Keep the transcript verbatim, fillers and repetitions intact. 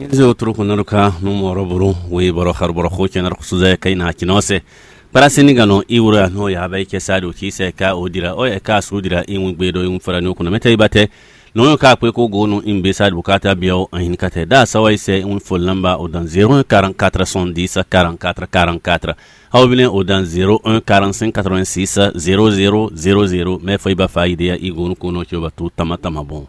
zo truku naruka numoro buru we boro khar boro kho kenar khusuza kaina kinose para senigano iwura no ya bai ke sadu ki se ka odira o e ka sudira in gbedo in fara no kuna metai bate no ka kwe ko gonu in be sadu bukata biyo ahin kate da sawai se un full number odan zero un quarante-quatre soixante-dix quarante-quatre quarante-quatre hawbile odan zero un quarante-cinq quatre-vingt-six zéro zéro zéro zéro me foi ba faide ya igonu kuno choba tu tama tama bon